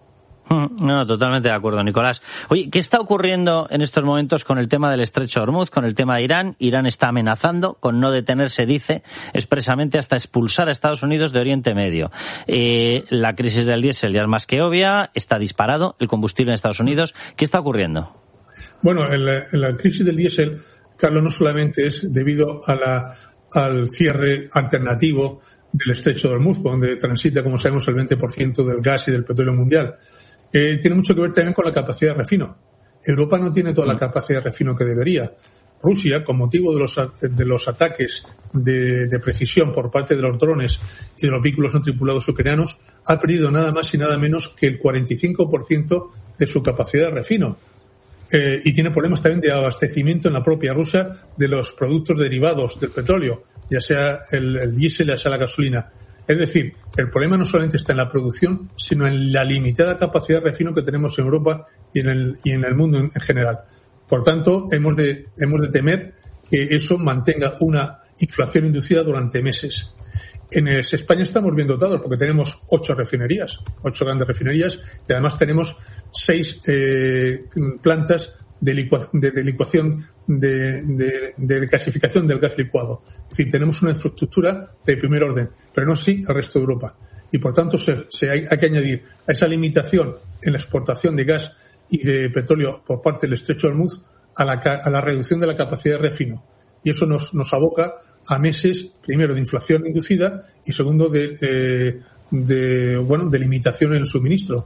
No, totalmente de acuerdo, Nicolás. Oye, ¿qué está ocurriendo en estos momentos con el tema del estrecho de Hormuz, con el tema de Irán? Irán está amenazando con no detenerse, dice, expresamente hasta expulsar a Estados Unidos de Oriente Medio. Eh, la crisis del diésel ya es más que obvia, está disparado el combustible en Estados Unidos. ¿Qué está ocurriendo? Bueno, en la, en la crisis del diésel, Carlos, no solamente es debido a la, al cierre alternativo del estrecho de Hormuz, donde transita, como sabemos, el veinte por ciento del gas y del petróleo mundial. Eh, tiene mucho que ver también con la capacidad de refino. Europa no tiene toda la capacidad de refino que debería. Rusia, con motivo de los, de los ataques de, de precisión por parte de los drones y de los vehículos no tripulados ucranianos, ha perdido nada más y nada menos que el cuarenta y cinco por ciento de su capacidad de refino. Eh, y tiene problemas también de abastecimiento en la propia Rusia de los productos derivados del petróleo, ya sea el, el diésel, ya sea la gasolina. Es decir, el problema no solamente está en la producción, sino en la limitada capacidad de refino que tenemos en Europa y en el, y en el mundo en, en general. Por tanto, hemos de, hemos de temer que eso mantenga una inflación inducida durante meses. En España estamos bien dotados porque tenemos ocho refinerías, ocho grandes refinerías, y además tenemos seis eh, plantas de, licua, de, de licuación, de, de, de gasificación del gas licuado. Es decir, tenemos una infraestructura de primer orden, pero no así el resto de Europa. Y por tanto se, se hay, hay que añadir a esa limitación en la exportación de gas y de petróleo por parte del estrecho de Hormuz a la, a la reducción de la capacidad de refino. Y eso nos, nos aboca a meses, primero, de inflación inducida y segundo, de, eh, de, bueno, de limitación en el suministro.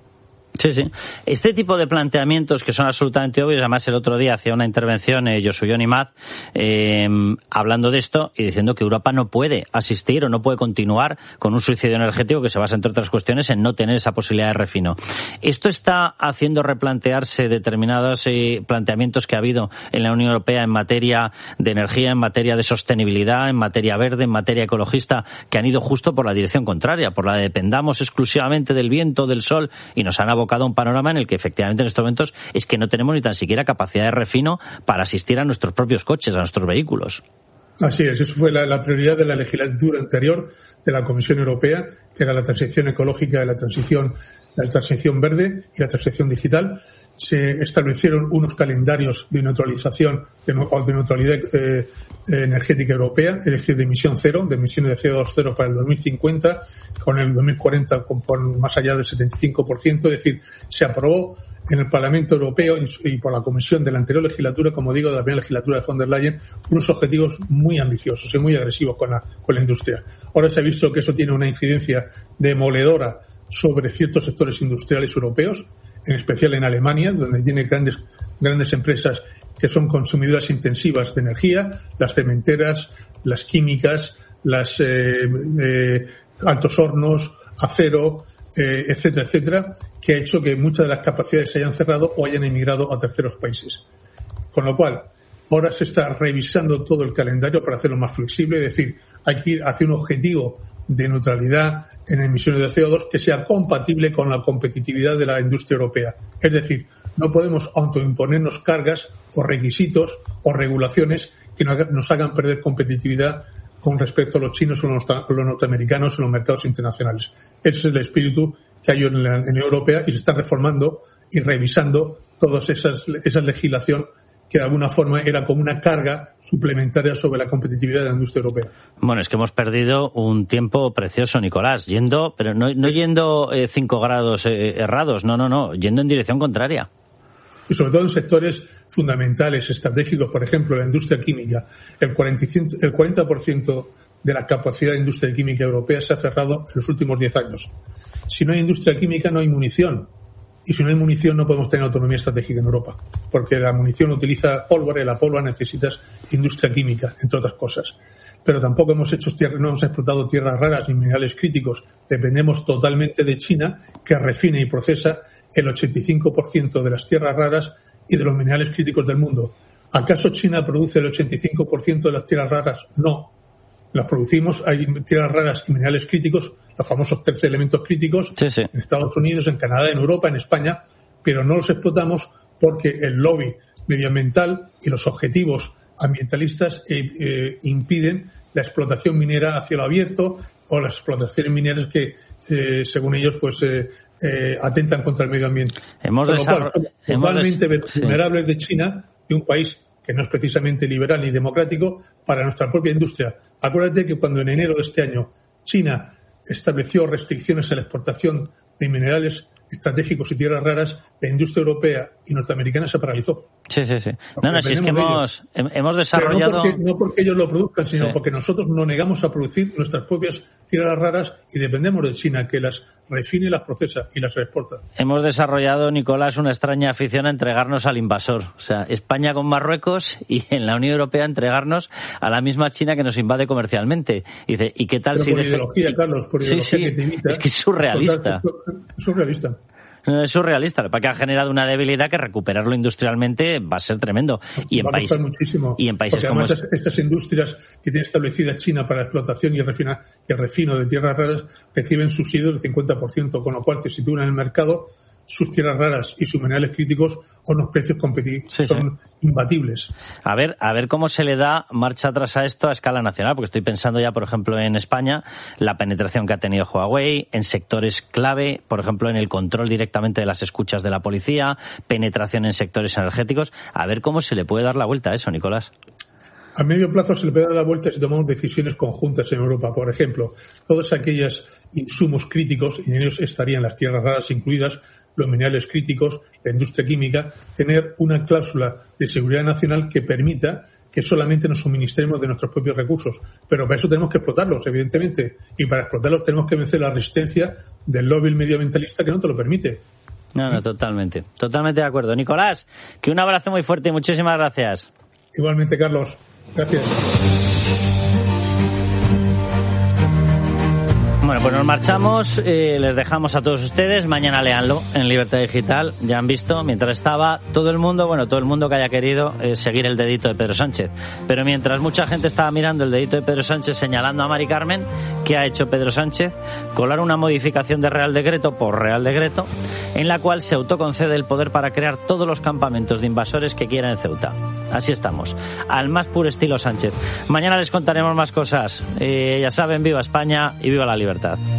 Sí, sí. Este tipo de planteamientos que son absolutamente obvios, además el otro día hacía una intervención eh, Josué Nimaz eh, hablando de esto y diciendo que Europa no puede asistir o no puede continuar con un suicidio energético que se basa, entre otras cuestiones, en no tener esa posibilidad de refino. ¿Esto está haciendo replantearse determinados eh, planteamientos que ha habido en la Unión Europea en materia de energía, en materia de sostenibilidad, en materia verde, en materia ecologista, que han ido justo por la dirección contraria, por la de dependamos exclusivamente del viento, del sol, y nos han abocado a un panorama en el que efectivamente en estos momentos es que no tenemos ni tan siquiera capacidad de refino para asistir a nuestros propios coches, a nuestros vehículos? Así es, eso fue la, la prioridad de la legislatura anterior de la Comisión Europea, que era la transición ecológica, la transición, la transición verde y la transición digital. Se establecieron unos calendarios de neutralización de, o de neutralidad eh, energética europea, es decir, de emisión cero, de emisiones de C O dos cero para el dos mil cincuenta, con el dos mil cuarenta con, por más allá del setenta y cinco por ciento, es decir, se aprobó en el Parlamento Europeo y por la Comisión de la anterior legislatura, como digo, de la primera legislatura de von der Leyen, unos objetivos muy ambiciosos y muy agresivos con la, con la industria. Ahora se ha visto que eso tiene una incidencia demoledora sobre ciertos sectores industriales europeos, en especial en Alemania, donde tiene grandes, grandes empresas que son consumidoras intensivas de energía, las cementeras, las químicas, las eh, eh, altos hornos, acero, eh, etcétera, etcétera, que ha hecho que muchas de las capacidades se hayan cerrado o hayan emigrado a terceros países. Con lo cual, ahora se está revisando todo el calendario para hacerlo más flexible, es decir, hay que ir hacia un objetivo de neutralidad en emisiones de C O dos que sea compatible con la competitividad de la industria europea. Es decir, no podemos autoimponernos cargas o requisitos o regulaciones que nos hagan perder competitividad con respecto a los chinos o los norteamericanos en los mercados internacionales. Ese es el espíritu que hay en la Unión Europea y se está reformando y revisando toda esas, esa legislación que de alguna forma era como una carga suplementaria sobre la competitividad de la industria europea. Bueno, es que hemos perdido un tiempo precioso, Nicolás, yendo, pero no, no yendo eh, cinco grados eh, errados, no, no, no, yendo en dirección contraria. Y sobre todo en sectores fundamentales, estratégicos, por ejemplo, la industria química. El cuarenta por ciento de la capacidad de industria química europea se ha cerrado en los últimos diez años. Si no hay industria química, no hay munición. Y si no hay munición, no podemos tener autonomía estratégica en Europa. Porque la munición utiliza pólvora y la pólvora necesitas industria química, entre otras cosas. pero tampoco hemos hecho tierra, no hemos explotado tierras raras ni minerales críticos. Dependemos totalmente de China, que refina y procesa el ochenta y cinco por ciento de las tierras raras y de los minerales críticos del mundo. ¿Acaso China produce el ochenta y cinco por ciento de las tierras raras? No. Las producimos, hay tierras raras y minerales críticos, los famosos trece elementos críticos, sí, sí. en Estados Unidos, en Canadá, en Europa, en España, pero no los explotamos porque el lobby medioambiental y los objetivos ambientalistas eh, eh, impiden la explotación minera hacia lo abierto o las explotaciones mineras que, eh, según ellos, pues eh, eh, atentan contra el medio ambiente. Hemos Con lo cual, desarroll... totalmente des... vulnerables sí. de China, de un país que no es precisamente liberal ni democrático, para nuestra propia industria. Acuérdate que cuando en enero de este año China estableció restricciones a la exportación de minerales estratégicos y tierras raras, la industria europea y norteamericana se paralizó. Sí, sí, sí. No, no, si es que hemos, hemos desarrollado... No porque, no porque ellos lo produzcan, sino sí. porque nosotros nos negamos a producir nuestras propias tierras raras y dependemos de China, que las refine, las procesa y las exporta. Hemos desarrollado, Nicolás, una extraña afición a entregarnos al invasor. O sea, España con Marruecos y en la Unión Europea entregarnos a la misma China que nos invade comercialmente. Y dice, ¿y qué tal Pero si... por deje... ideología, Carlos, por ideología sí, sí. que te imita. Es que es surrealista. Es surrealista. Es surrealista, para que ha generado una debilidad que recuperarlo industrialmente va a ser tremendo. Y en, va a país, costar muchísimo. y en países porque además como... estas industrias que tiene establecida China para la explotación y el, refina, y el refino de tierras raras reciben subsidios del cincuenta por ciento, con lo cual te sitúan en el mercado sus tierras raras y sus minerales críticos a unos precios competitivos, sí, son sí. imbatibles. A ver, a ver cómo se le da marcha atrás a esto a escala nacional, porque estoy pensando ya, por ejemplo, en España, la penetración que ha tenido Huawei, en sectores clave, por ejemplo, en el control directamente de las escuchas de la policía, penetración en sectores energéticos. A ver cómo se le puede dar la vuelta a eso, Nicolás. A medio plazo se le puede dar la vuelta si tomamos decisiones conjuntas en Europa. Por ejemplo, todos aquellos insumos críticos, y en ellos estarían las tierras raras incluidas, los minerales críticos, la industria química, tener una cláusula de seguridad nacional que permita que solamente nos suministremos de nuestros propios recursos. Pero para eso tenemos que explotarlos, evidentemente. Y para explotarlos tenemos que vencer la resistencia del lobby medioambientalista que no te lo permite. No, no, totalmente. Totalmente de acuerdo. Nicolás, que un abrazo muy fuerte y muchísimas gracias. Igualmente, Carlos. Gracias. Bueno, pues nos marchamos, eh, les dejamos a todos ustedes, mañana léanlo en Libertad Digital, ya han visto, mientras estaba todo el mundo, bueno, todo el mundo que haya querido eh, seguir el dedito de Pedro Sánchez, pero mientras mucha gente estaba mirando el dedito de Pedro Sánchez señalando a Mari Carmen, ¿qué ha hecho Pedro Sánchez? Colar una modificación de Real Decreto por Real Decreto, en la cual se autoconcede el poder para crear todos los campamentos de invasores que quieran en Ceuta. Así estamos, al más puro estilo Sánchez. Mañana les contaremos más cosas, eh, ya saben, viva España y viva la libertad.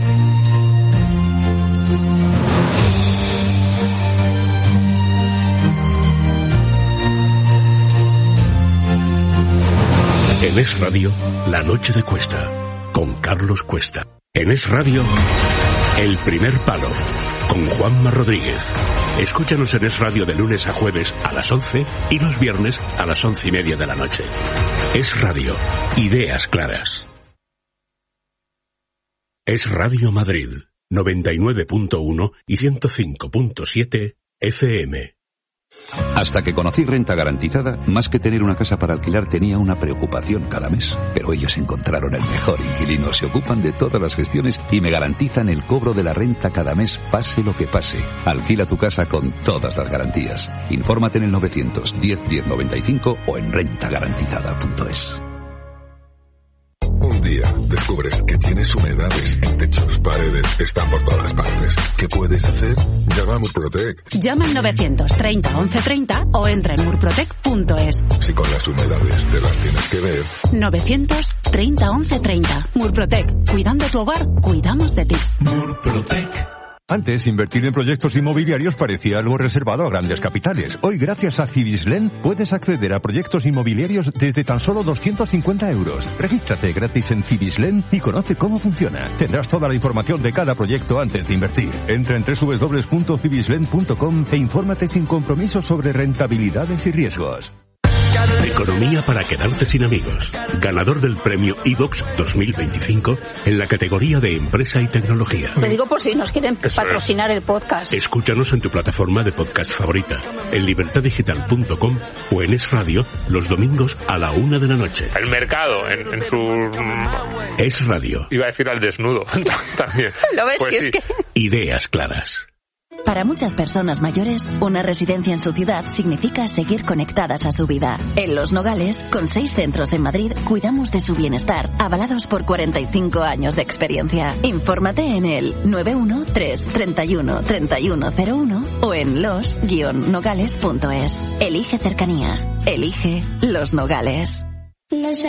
En Es Radio, La Noche de Cuesta, con Carlos Cuesta. En Es Radio, El Primer Palo, con Juanma Rodríguez. Escúchanos en Es Radio de lunes a jueves a las once y los viernes a las once y media de la noche. Es Radio, ideas claras. Es Radio Madrid, noventa y nueve punto uno y ciento cinco punto siete F M. Hasta que conocí Renta Garantizada, más que tener una casa para alquilar tenía una preocupación cada mes. Pero ellos encontraron el mejor inquilino, se ocupan de todas las gestiones y me garantizan el cobro de la renta cada mes, pase lo que pase. Alquila tu casa con todas las garantías. Infórmate en el novecientos diez diez noventa y cinco o en renta garantizada punto es. Un día descubres que tienes humedades en techos, paredes, están por todas partes. ¿Qué puedes hacer? Llama a Murprotec. Llama al novecientos treinta once treinta o entra en murprotec punto es. Si con las humedades te las tienes que ver. novecientos treinta once treinta. Murprotec. Cuidando tu hogar, cuidamos de ti. Murprotec. Antes, invertir en proyectos inmobiliarios parecía algo reservado a grandes capitales. Hoy, gracias a Cibislen, puedes acceder a proyectos inmobiliarios desde tan solo doscientos cincuenta euros. Regístrate gratis en Cibislen y conoce cómo funciona. Tendrás toda la información de cada proyecto antes de invertir. Entra en doble u doble u doble u punto cibislen punto com e infórmate sin compromiso sobre rentabilidades y riesgos. Economía para quedarte sin amigos. Ganador del premio iVox dos mil veinticinco en la categoría de empresa y tecnología. Lo digo por si nos quieren Eso patrocinar es. el podcast. Escúchanos en tu plataforma de podcast favorita, en libertad digital punto com o en Es Radio los domingos a la una de la noche. El mercado en, en su... Es Radio. Iba a decir al desnudo también. ¿Lo ves? Pues que sí. es que... Ideas claras. Para muchas personas mayores, una residencia en su ciudad significa seguir conectadas a su vida. En Los Nogales, con seis centros en Madrid, cuidamos de su bienestar, avalados por cuarenta y cinco años de experiencia. Infórmate en el nueve uno tres, treinta y uno, treinta y uno cero uno o en los guion nogales punto es. Elige cercanía. Elige Los Nogales.